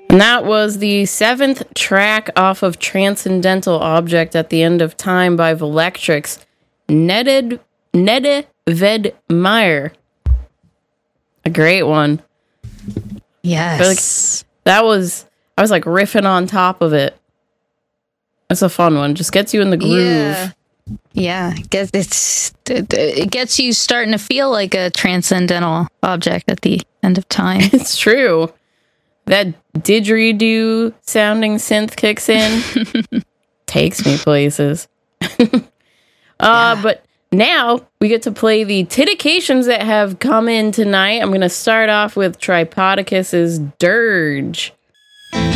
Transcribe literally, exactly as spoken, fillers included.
And that was the seventh track off of Transcendental Object at the End of Time by Velectrix. Netted, Nede Vedmeyer. A great one. Yes. Like, that was, I was like riffing on top of it. It's a fun one. Just gets you in the groove. Yeah. Yeah. Get, it's, it gets you starting to feel like a transcendental object at the end of time. It's true. That didgeridoo sounding synth kicks in. Takes me places. uh, Yeah. But now we get to play the titications that have come in tonight. I'm going to start off with Tripodicus's Dirge.